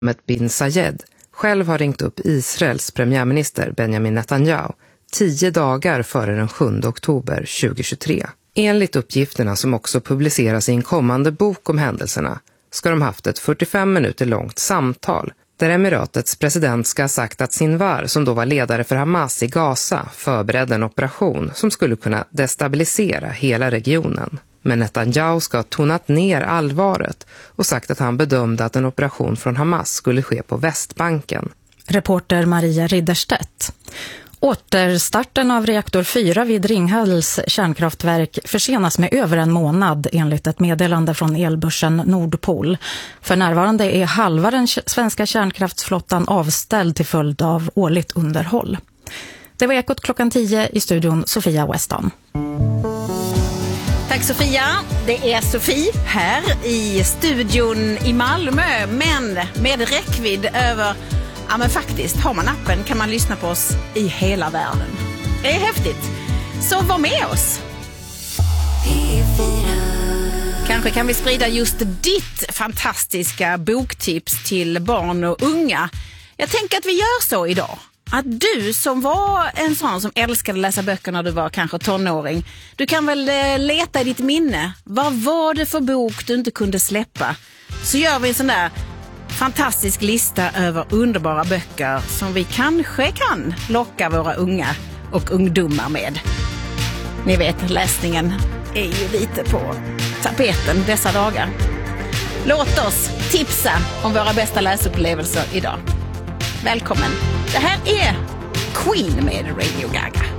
Mohammed bin Zayed själv har ringt upp Israels premiärminister Benjamin Netanyahu 10 dagar före den 7 oktober 2023. Enligt uppgifterna som också publiceras i en kommande bok om händelserna ska de haft ett 45 minuter långt samtal där Emiratets president ska ha sagt att Sinwar, som då var ledare för Hamas i Gaza, förberedde en operation som skulle kunna destabilisera hela regionen. Men Netanyahu ska ha tonat ner allvaret och sagt att han bedömde att en operation från Hamas skulle ske på Västbanken. Reporter Maria Ridderstedt. Återstarten av reaktor 4 vid Ringhals kärnkraftverk försenas med över en månad enligt ett meddelande från elbörsen Nordpol. För närvarande är halva den svenska kärnkraftsflottan avställd till följd av årligt underhåll. Det var Ekot klockan 10 i studion Sofia Weston. Tack Sofia, det är Sofie här i studion i Malmö, men med räckvidd över... Ja men faktiskt, har man appen kan man lyssna på oss i hela världen. Det är häftigt. Så var med oss. Kanske kan vi sprida just ditt fantastiska boktips till barn och unga. Jag tänker att vi gör så idag. Att du som var en sån som älskade att läsa böcker när du var kanske tonåring, du kan väl leta i ditt minne. Vad var det för bok du inte kunde släppa? Så gör vi en sån där fantastisk lista över underbara böcker som vi kanske kan locka våra unga och ungdomar med. Ni vet, läsningen är ju lite på tapeten dessa dagar. Låt oss tipsa om våra bästa läsupplevelser idag. Välkommen. Det här är Queen med Radio Gaga.